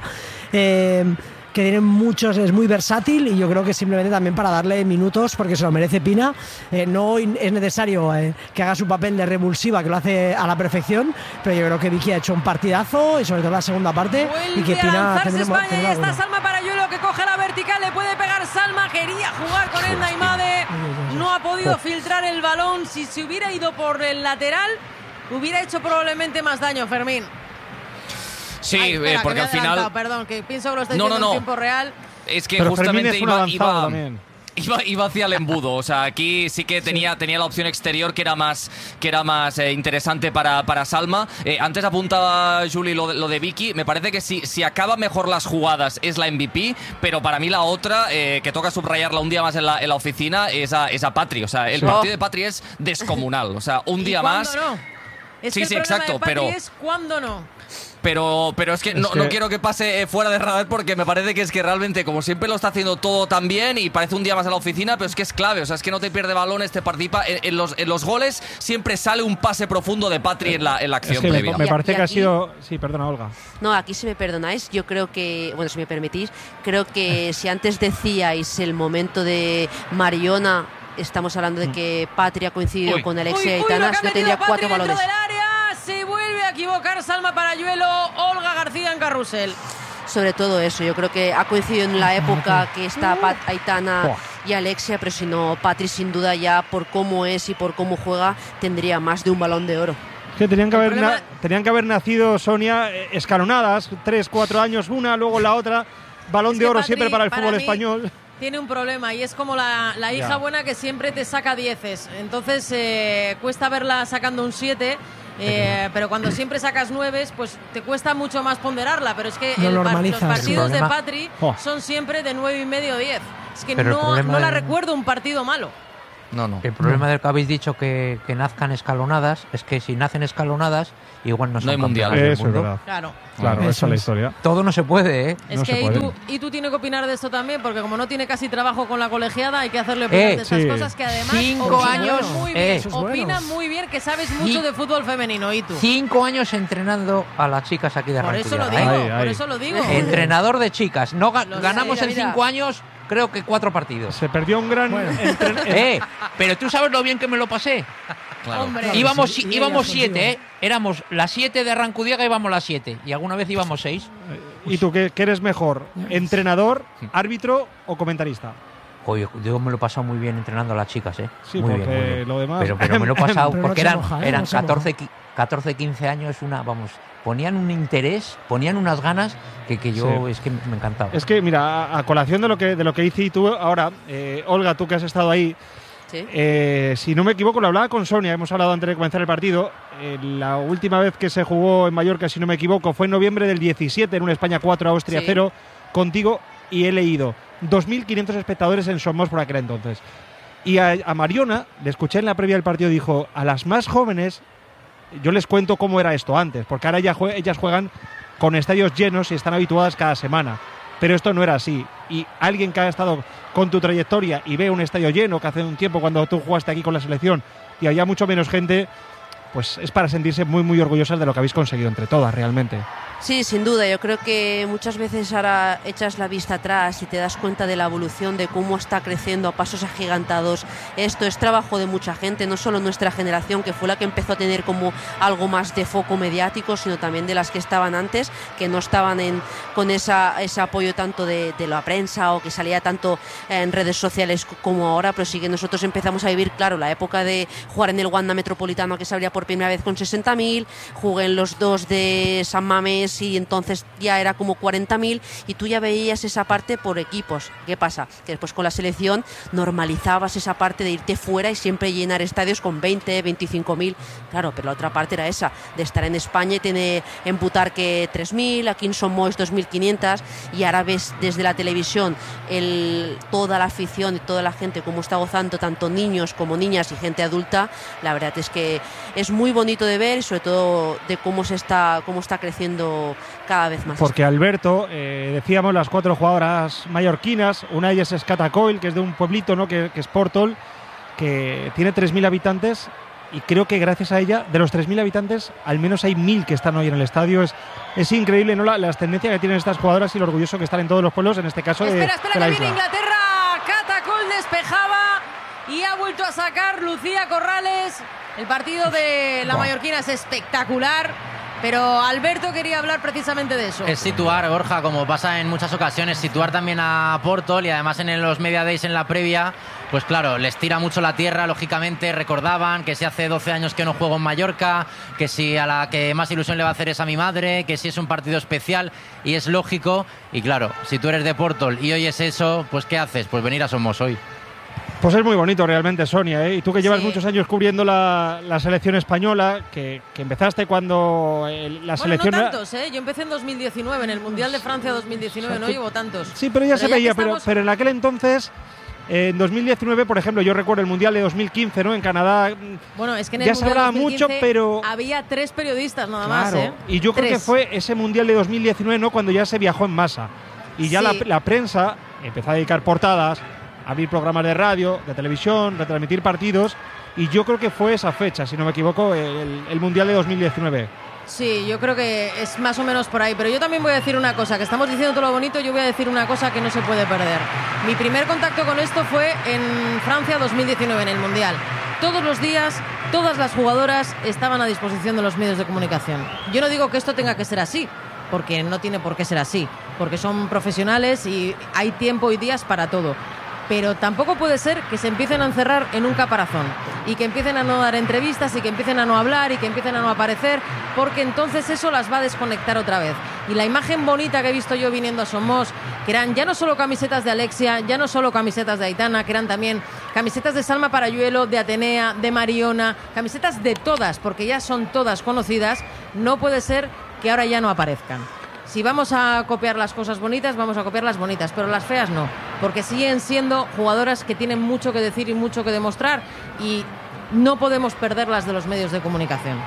que tiene muchos, es muy versátil, y yo creo que simplemente también para darle minutos, porque se lo merece Pina. No es necesario que haga su papel de revulsiva, que lo hace a la perfección, pero yo creo que Vicky ha hecho un partidazo, y sobre todo la segunda parte.
Vuelve
y que Pina
a lanzarse España, y está Salma Parayuelo, que coge la vertical, le puede pegar Salma, quería jugar con el Naimade, no ha podido filtrar el balón. Si se hubiera ido por el lateral, hubiera hecho probablemente más daño, Fermín.
Sí,
Ay, espera,
porque al final...
Perdón, que pienso que lo estáis viendo en tiempo real.
Es que
pero
justamente
Fermín es un
iba hacia el embudo. O sea, aquí sí que tenía la opción exterior que era más interesante para Salma. Antes apuntaba Juli lo de Vicky. Me parece que si acaba mejor las jugadas es la MVP, pero para mí la otra, que toca subrayarla un día más en la oficina, es a Patri. O sea, el partido de Patri es descomunal. O sea, un día más...
No? Es
sí,
que el
exacto,
de Patri
pero...
es cuándo no.
Pero es que no quiero que pase fuera de radar, porque me parece que es que realmente, como siempre lo está haciendo todo tan bien y parece un día más en la oficina, pero es que es clave. O sea, es que no te pierde balones, te participa. En los goles siempre sale un pase profundo de Patri en la acción previa.
Me parece que ha sido... Sí, perdona, Olga.
No, aquí si me perdonáis, yo creo que, bueno, si me permitís, creo que si antes decíais el momento de Mariona, estamos hablando de que Patri ha coincidido con Alexia y Aitana, yo tendría 4 balones.
Se vuelve a equivocar Salma Parayuelo, Olga García en carrusel.
Sobre todo eso, yo creo que ha coincidido en la época que está Aitana y Alexia, pero si no, Patri sin duda ya por cómo es y por cómo juega tendría más de un balón de oro.
Que tenían que haber nacido, Sonia, escalonadas, 3-4 años una, luego la otra, balón de oro Patri, siempre para el fútbol español.
Tiene un problema y es como la hija buena que siempre te saca 10. Entonces cuesta verla sacando un 7. Pero cuando siempre sacas 9, pues te cuesta mucho más ponderarla. Pero es que los partidos de Patri son siempre de 9,5 o 10. Es que no la recuerdo un partido malo.
No.
El problema del que habéis dicho que nazcan escalonadas es que si nacen escalonadas, igual no son
hay mundial.
Eso es verdad. Claro, esa es la historia.
Todo no se puede, ¿eh?
Es
no
que tú tienes que opinar de esto también, porque como no tiene casi trabajo con la colegiada, hay que hacerle opinar de esas cosas que además
5 años
muy bien, opinan muy bien, que sabes mucho de fútbol femenino. ¿Y tú?
5 años entrenando a las chicas aquí de Arrancudiaga.
Por eso lo digo.
Entrenador de chicas. No ganamos en 5 años, creo que 4 partidos.
Se perdió un gran...
Pero tú sabes lo bien que me lo pasé.
Claro.
Hombre,
íbamos 7, ¿eh? Éramos las 7 de Arrancudiaga, íbamos las 7. Y alguna vez íbamos 6.
¿Y tú qué eres mejor? ¿Entrenador, árbitro o comentarista?
Oye, yo me lo he pasado muy bien entrenando a las chicas, ¿eh?
Sí,
muy
porque
bien.
Lo demás...
Pero me lo he pasado porque eran
no
14, 15 años, ponían un interés, ponían unas ganas que yo es que me encantaba.
Es que, mira, a colación de lo que hice y tú ahora, Olga, tú que has estado ahí,
¿Sí?
Si no me equivoco, lo hablaba con Sonia, hemos hablado antes de comenzar el partido. La última vez que se jugó en Mallorca, si no me equivoco, fue en noviembre del 17, en un España 4, Austria 0, contigo, y he leído 2.500 espectadores en Somos por aquel entonces. Y a Mariona, le escuché en la previa del partido, dijo, a las más jóvenes, yo les cuento cómo era esto antes, porque ahora ellas juegan con estadios llenos y están habituadas cada semana. Pero esto no era así. Y alguien que ha estado con tu trayectoria y ve un estadio lleno, que hace un tiempo cuando tú jugaste aquí con la selección y había mucho menos gente, pues es para sentirse muy, muy orgullosas de lo que habéis conseguido entre todas, realmente.
Sí, sin duda. Yo creo que muchas veces ahora echas la vista atrás y te das cuenta de la evolución, de cómo está creciendo a pasos agigantados. Esto es trabajo de mucha gente, no solo nuestra generación, que fue la que empezó a tener como algo más de foco mediático, sino también de las que estaban antes, que no estaban con ese apoyo tanto de la prensa o que salía tanto en redes sociales como ahora, pero sí que nosotros empezamos a vivir, claro, la época de jugar en el Wanda Metropolitano, que se abría por primera vez con 60.000, jugué en los 2 de San Mamés y entonces ya era como 40.000 y tú ya veías esa parte por equipos. ¿Qué pasa? Que después con la selección normalizabas esa parte de irte fuera y siempre llenar estadios con 20, 25.000. Claro, pero la otra parte era esa, de estar en España y tener en Butarque 3.000, aquí en Somos 2.500 y ahora ves desde la televisión toda la afición y toda la gente cómo está gozando, tanto niños como niñas y gente adulta. La verdad es que es muy bonito de ver y sobre todo de cómo está creciendo cada vez más.
Porque Alberto, decíamos las 4 jugadoras mallorquinas, una de ellas es Cata Coll, que es de un pueblito, ¿no? que es Portol, que tiene 3.000 habitantes y creo que gracias a ella, de los 3.000 habitantes, al menos hay 1.000 que están hoy en el estadio. Es increíble, ¿no? Las tendencias que tienen estas jugadoras y lo orgulloso que están en todos los pueblos, en este caso de la isla.
Espera, que viene Inglaterra. Cata Coll despejaba y ha vuelto a sacar Lucía Corrales. El partido de la mallorquina es espectacular. Pero Alberto quería hablar precisamente de eso.
Es situar, Borja, como pasa en muchas ocasiones, situar también a Portol, y además en los Media Days en la previa, pues claro, les tira mucho la tierra, lógicamente recordaban que si hace 12 años que no juego en Mallorca, que si a la que más ilusión le va a hacer es a mi madre, que si es un partido especial, y es lógico, y claro, si tú eres de Portol y oyes eso, pues ¿qué haces? Pues venir a Somos hoy.
Pues es muy bonito realmente, Sonia, ¿eh? Y tú que llevas muchos años cubriendo la selección española, que empezaste cuando la selección...
No tantos, ¿eh? Yo empecé en 2019, en el Mundial de Francia 2019, o sea, no llevo tantos.
Sí, pero ya se veía, pero en aquel entonces... En 2019, por ejemplo, yo recuerdo el Mundial de 2015, ¿no? En Canadá.
Bueno, es que en
ya
el
se
Mundial
hablaba
de 2015
mucho, pero
había 3 periodistas nada
claro,
más, ¿eh?
Y yo creo que fue ese Mundial de 2019, ¿no? Cuando ya se viajó en masa. Y ya la prensa empezó a dedicar portadas, a abrir programas de radio, de televisión, retransmitir partidos. Y yo creo que fue esa fecha, si no me equivoco, el Mundial de 2019.
Sí, yo creo que es más o menos por ahí. Pero yo también voy a decir una cosa, que estamos diciendo todo lo bonito, yo voy a decir una cosa que no se puede perder. Mi primer contacto con esto fue en Francia 2019, en el Mundial. Todos los días, todas las jugadoras estaban a disposición de los medios de comunicación. Yo no digo que esto tenga que ser así, porque no tiene por qué ser así, porque son profesionales y hay tiempo y días para todo. Pero tampoco puede ser que se empiecen a encerrar en un caparazón y que empiecen a no dar entrevistas y que empiecen a no hablar y que empiecen a no aparecer, porque entonces eso las va a desconectar otra vez. Y la imagen bonita que he visto yo viniendo a Somos, que eran ya no solo camisetas de Alexia, ya no solo camisetas de Aitana, que eran también camisetas de Salma Parayuelo, de Atenea, de Mariona, camisetas de todas, porque ya son todas conocidas, no puede ser que ahora ya no aparezcan. Si vamos a copiar las cosas bonitas, vamos a copiar las bonitas, pero las feas no, porque siguen siendo jugadoras que tienen mucho que decir y mucho que demostrar y no podemos perderlas de los medios de comunicación.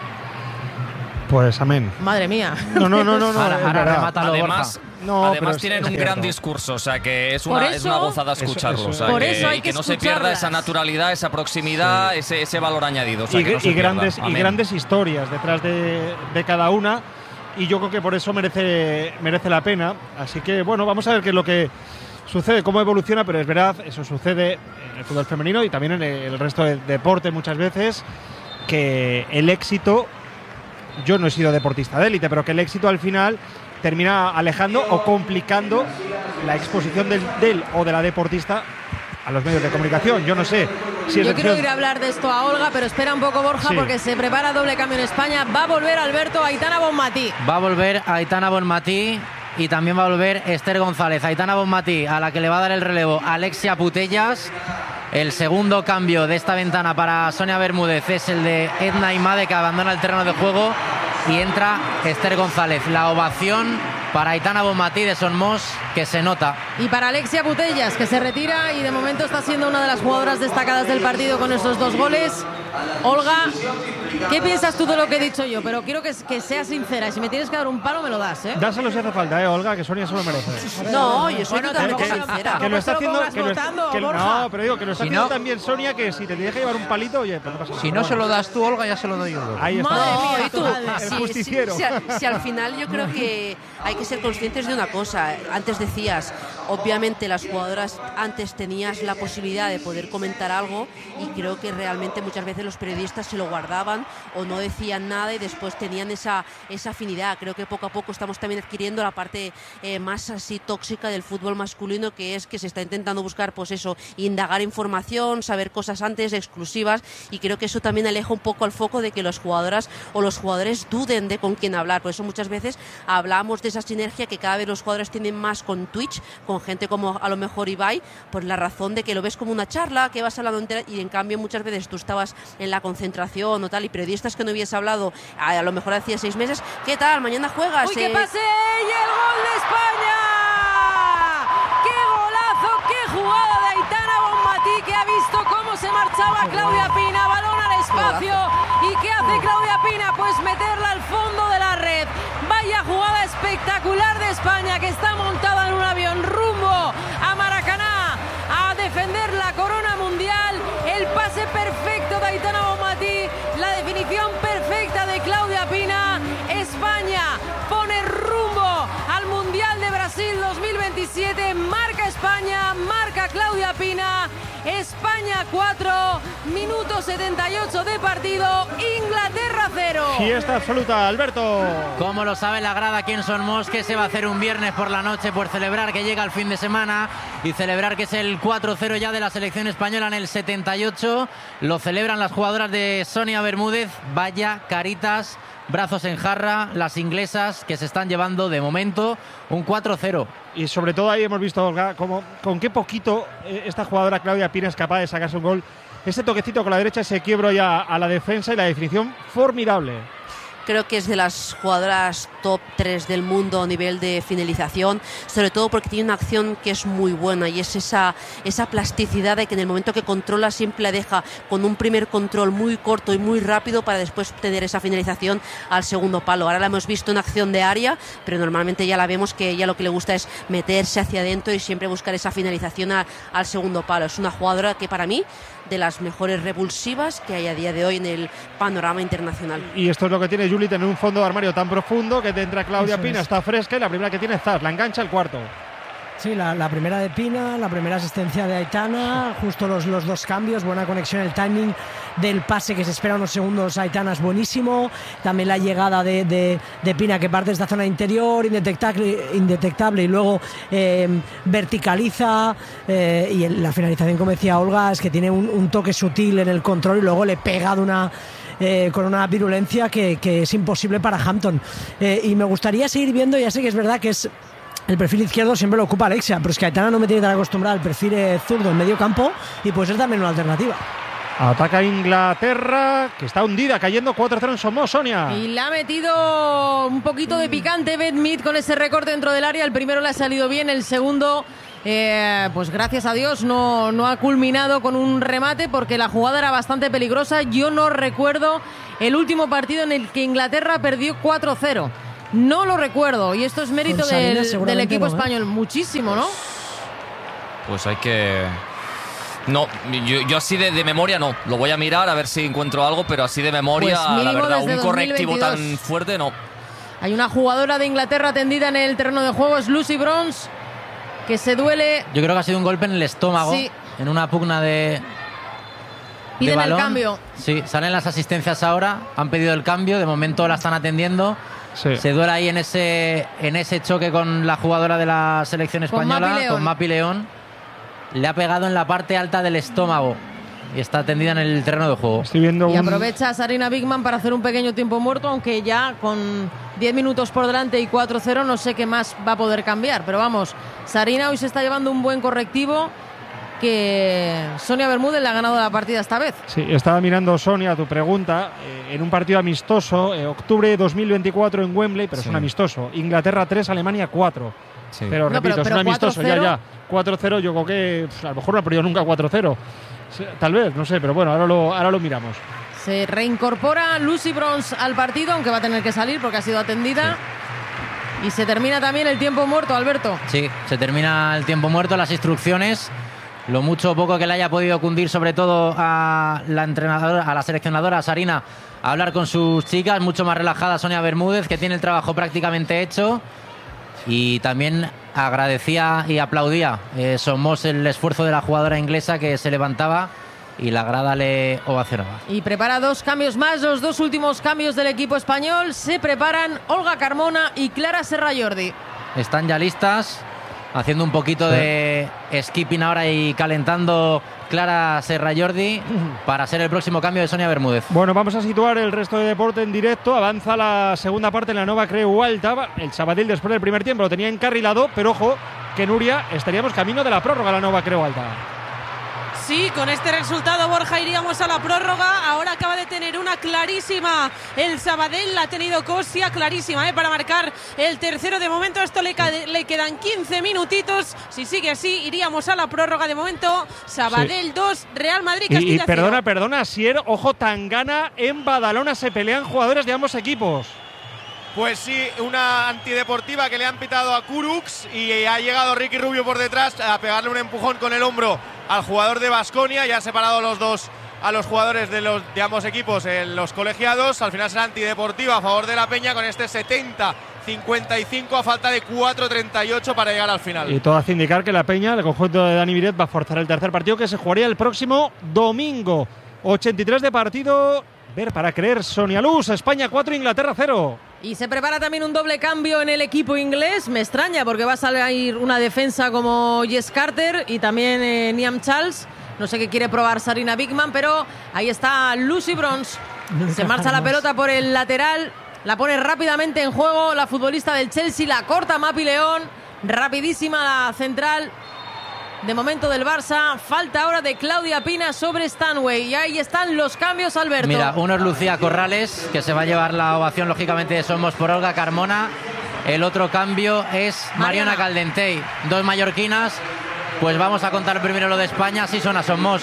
Pues amén.
Madre mía.
No.
Ahora remátalo,
además,
no,
además tienen un gran discurso, o sea que es una gozada escucharlo. O sea,
por eso hay que
no se pierda esa naturalidad, esa proximidad, ese valor añadido. O sea, que no se
grandes historias detrás de cada una. Y yo creo que por eso merece la pena. Así que, bueno, vamos a ver qué es lo que sucede, cómo evoluciona, pero es verdad, eso sucede en el fútbol femenino y también en el resto del deporte muchas veces, que el éxito, yo no he sido deportista de élite, pero que el éxito al final termina alejando o complicando la exposición del o de la deportista a los medios de comunicación. Yo no sé si
yo quiero ir a hablar de esto a Olga, pero espera un poco, Borja, sí, porque se prepara doble cambio en España. Va a volver Alberto Aitana Bonmatí.
Va a volver Aitana Bonmatí y también va a volver Esther González. Aitana Bonmatí, a la que le va a dar el relevo Alexia Putellas. El segundo cambio de esta ventana para Sonia Bermúdez es el de Edna Imade, que abandona el terreno de juego y entra Esther González. La ovación para Aitana Bonmatí de Somos, que se nota.
Y para Alexia Putellas, que se retira y de momento está siendo una de las jugadoras destacadas del partido con estos 2 goles. Olga, ¿qué piensas tú de lo que he dicho yo? Pero quiero que seas sincera. Y si me tienes que dar un palo, me lo das, ¿eh?
Dáselo si hace falta, Olga, que Sonia se lo merece.
No, yo soy totalmente sincera.
Que lo está haciendo... no, pero digo, que lo está haciendo también Sonia, que si te deja llevar un palito, oye, pues no pasa nada.
Si no se lo das tú, Olga, ya se lo doy yo.
Ahí está.
Madre mía, tú.
El justiciero.
Si al final yo creo que hay que ser conscientes de una cosa. Antes decías, obviamente las jugadoras antes tenías la posibilidad de poder comentar algo y creo que realmente muchas veces los periodistas se lo guardaban o no decían nada y después tenían esa afinidad. Creo que poco a poco estamos también adquiriendo la parte más así tóxica del fútbol masculino, que es que se está intentando buscar, pues eso, indagar información, saber cosas antes, exclusivas, y creo que eso también aleja un poco al foco de que las jugadoras o los jugadores duden de con quién hablar. Por eso muchas veces hablamos de esa sinergia que cada vez los jugadores tienen más con Twitch, con gente como a lo mejor Ibai, por la razón de que lo ves como una charla, que vas hablando entera, y en cambio muchas veces tú estabas en la concentración o tal, y periodistas que no habías hablado a lo mejor hacía 6 meses, ¿qué tal? Mañana juegas.
¡Uy, que pase! ¡Y el gol de España! ¡Qué golazo! ¡Qué jugada de Aitana Bonmatí, que ha visto cómo se marchaba Claudia Pina! Balón al espacio. ¿Y qué hace Claudia Pina? Pues meterla al fondo de la red. Vaya jugada espectacular de España, que está montada en un avión rumbo a Maracaná a defender la corona mundial. El pase perfecto de Aitana Bonmatí, la definición perfecta de Claudia Pina. España pone rumbo al Mundial de Brasil 2027. Marca España, marca Claudia Pina. España 4, Minuto 78 de partido, Inglaterra 0.
Fiesta absoluta, Alberto.
Como lo sabe la grada aquí en Son Mos, que se va a hacer un viernes por la noche por celebrar que llega el fin de semana y celebrar que es el 4-0 ya de la selección española en el 78. Lo celebran las jugadoras de Sonia Bermúdez. Vaya caritas, brazos en jarra, las inglesas que se están llevando de momento un 4-0.
Y sobre todo ahí hemos visto, Olga, con qué poquito esta jugadora Claudia Pina es capaz de sacarse un gol. Ese toquecito con la derecha, ese quiebro ya a la defensa y la definición formidable.
Creo que es de las jugadoras top 3 del mundo a nivel de finalización, sobre todo porque tiene una acción que es muy buena y es esa plasticidad de que en el momento que controla siempre la deja con un primer control muy corto y muy rápido para después tener esa finalización al segundo palo. Ahora la hemos visto en acción de área, pero normalmente ya la vemos que ella lo que le gusta es meterse hacia adentro y siempre buscar esa finalización al segundo palo. Es una jugadora que para mí de las mejores revulsivas que hay a día de hoy en el panorama internacional.
Y esto es lo que tiene Juli, tener un fondo de armario tan profundo que te entra Claudia Pina, está fresca y la primera que tiene es Zas, la engancha el cuarto.
Sí, la primera de Pina, la primera asistencia de Aitana, justo los dos cambios, buena conexión, el timing del pase que se espera unos segundos Aitana es buenísimo, también la llegada de Pina que parte de esta zona interior, indetectable y luego verticaliza y la finalización, como decía Olga, es que tiene un toque sutil en el control y luego le pega con una virulencia que es imposible para Hampton. Y me gustaría seguir viendo, ya sé que es verdad que es el perfil izquierdo siempre lo ocupa Alexia, pero es que Aitana no me tiene tan acostumbrada al perfil zurdo en medio campo y puede ser también una alternativa.
Ataca Inglaterra, que está hundida, cayendo 4-0 en Somos, Sonia.
Y le ha metido un poquito de picante Beth Mead con ese recorte dentro del área. El primero le ha salido bien, el segundo, pues gracias a Dios, no ha culminado con un remate porque la jugada era bastante peligrosa. Yo no recuerdo el último partido en el que Inglaterra perdió 4-0. No lo recuerdo, y esto es mérito del equipo español. Muchísimo, ¿no?
Pues hay que... No, yo así de memoria no. Lo voy a mirar a ver si encuentro algo, pero así de memoria,
pues
la verdad, un
2022.
Correctivo tan fuerte no.
Hay una jugadora de Inglaterra tendida en el terreno de juego, es Lucy Bronze, que se duele.
Yo creo que ha sido un golpe en el estómago,
sí,
en una pugna de
piden
balón.
el cambio.
Sí, salen las asistencias ahora, han pedido el cambio, de momento la están atendiendo.
Sí.
Se duele ahí en ese choque con la jugadora de la selección española, con Mapi León. Le ha pegado en la parte alta del estómago y está tendida en el terreno de juego.
Y aprovecha Sarina Bigman para hacer un pequeño tiempo muerto, aunque ya con 10 minutos por delante y 4-0 no sé qué más va a poder cambiar. Pero vamos, Sarina hoy se está llevando un buen correctivo, que Sonia Bermúdez le ha ganado la partida esta vez.
Sí, estaba mirando, Sonia, tu pregunta, en un partido amistoso, octubre de 2024 en Wembley, pero sí, es un amistoso. Inglaterra 3, Alemania 4. Sí. Pero repito, es un amistoso, 4-0. Ya. 4-0, yo creo que a lo mejor no ha perdido nunca 4-0. Tal vez, no sé, pero bueno, ahora lo miramos.
Se reincorpora Lucy Bronze al partido, aunque va a tener que salir porque ha sido atendida. Sí. Y se termina también el tiempo muerto, Alberto.
Sí, se termina el tiempo muerto, las instrucciones. Lo mucho o poco que le haya podido cundir, sobre todo a la entrenadora, a la seleccionadora Sarina, a hablar con sus chicas, mucho más relajada Sonia Bermúdez, que tiene el trabajo prácticamente hecho. Y también agradecía y aplaudía Somos el esfuerzo de la jugadora inglesa, que se levantaba y la grada le ovacionaba.
Y prepara dos cambios más, los dos últimos cambios del equipo español. Se preparan Olga Carmona y Clara Serra Jordi.
Están ya listas, haciendo un poquito de skipping ahora y calentando Clara Serra Jordi para ser el próximo cambio de Sonia Bermúdez.
Bueno, vamos a situar el resto de deporte en directo. Avanza la segunda parte en la Nova Creu Alta. El Sabadell después del primer tiempo lo tenía encarrilado, pero ojo que, Nuria, estaríamos camino de la prórroga la Nova Creu Alta.
Sí, con este resultado, Borja, iríamos a la prórroga. Ahora acaba de tener una clarísima el Sabadell, la ha tenido Cosia, clarísima para marcar el tercero. De momento esto le quedan 15 minutitos. Si sigue así, iríamos a la prórroga. De momento, Sabadell 2, Real Madrid Castilla 0.
Perdona, Asier, ojo, Tangana en Badalona, se pelean jugadores de ambos equipos.
Pues sí, una antideportiva que le han pitado a Kurux y ha llegado Ricky Rubio por detrás a pegarle un empujón con el hombro al jugador de Baskonia. Ya ha separado los dos a los jugadores de ambos equipos en los colegiados. Al final será antideportiva a favor de la Peña con este 70-55 a falta de 4:38 para llegar al final.
Y todo hace indicar que la Peña, el conjunto de Dani Viret, va a forzar el tercer partido que se jugaría el próximo domingo. 83 de partido. Ver para creer, Sonia Luz. España 4, Inglaterra 0.
Y se prepara también un doble cambio en el equipo inglés. Me extraña porque va a salir una defensa como Jess Carter y también Niamh Charles. No sé qué quiere probar Sarina Bigman, pero ahí está Lucy Bronze. Se marcha la pelota por el lateral. La pone rápidamente en juego la futbolista del Chelsea. La corta Mapi León. Rapidísima la central. De momento del Barça, falta ahora de Claudia Pina sobre Stanway. Y ahí están los cambios, Alberto.
Mira, uno es Lucía Corrales, que se va a llevar la ovación, lógicamente, de Somos por Olga Carmona. El otro cambio es Mariona Caldentey. 2 mallorquinas. Pues vamos a contar primero lo de España. Sí, son a Somos.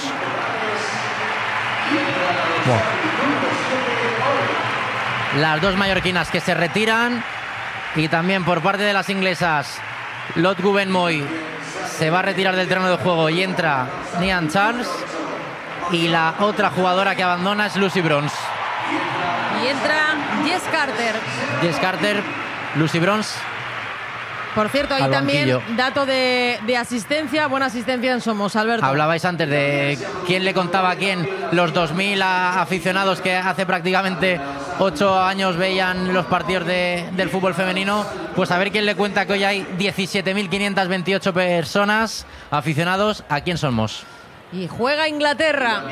Las 2 mallorquinas que se retiran. Y también por parte de las inglesas, Lot Gubben-Moy se va a retirar del terreno de juego y entra Niamh Charles. Y la otra jugadora que abandona es Lucy Bronze.
Y entra Jess Carter.
Jess Carter, Lucy Bronze.
Por cierto, ahí también dato de asistencia, buena asistencia en Somos, Alberto.
Hablabais antes de quién le contaba a quién los 2.000 aficionados que hace prácticamente 8 años veían los partidos del fútbol femenino. Pues a ver quién le cuenta que hoy hay 17.528 personas aficionados aquí en Somos.
Y juega Inglaterra.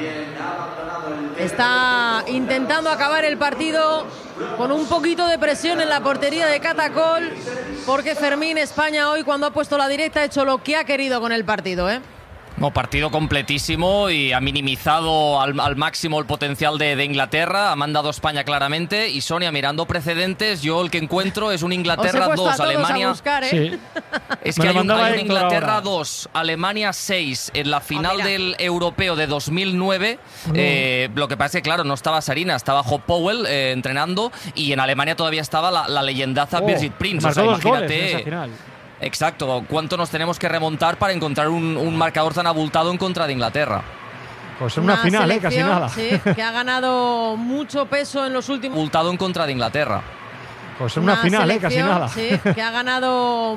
Está intentando acabar el partido con un poquito de presión en la portería de Catacol, porque Fermín, España hoy, cuando ha puesto la directa, ha hecho lo que ha querido con el partido, ¿eh?
No, partido completísimo y ha minimizado al máximo el potencial de Inglaterra. Ha mandado a España claramente. Y Sonia, mirando precedentes, yo el que encuentro es un Inglaterra 2, Alemania.
Buscar, ¿eh?
Sí.
Es que hay un Inglaterra 2, Alemania 6 en la final del europeo de 2009. Lo que pasa es que, claro, no estaba Sarina, estaba Hope Powell entrenando. Y en Alemania todavía estaba la leyendaza Birgit Prinz. O sea, imagínate. Exacto, ¿cuánto nos tenemos que remontar para encontrar un marcador tan abultado en contra de Inglaterra?
Pues una final, casi nada.
Sí, que ha ganado mucho peso en los últimos...
Abultado en contra de Inglaterra.
Pues una final, casi nada.
Sí, que ha ganado